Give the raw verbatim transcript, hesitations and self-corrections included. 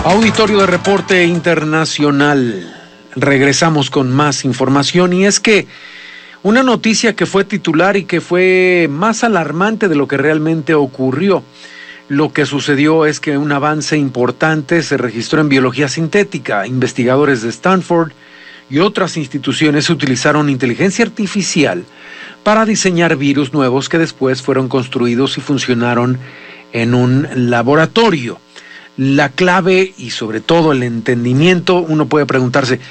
Auditorio de Reporte Internacional. Regresamos con más información y es que una noticia que fue titular y que fue más alarmante de lo que realmente ocurrió. Lo que sucedió es que un avance importante se registró en biología sintética. Investigadores de Stanford y otras instituciones utilizaron inteligencia artificial para diseñar virus nuevos que después fueron construidos y funcionaron en un laboratorio. La clave y sobre todo el entendimiento, uno puede preguntarse,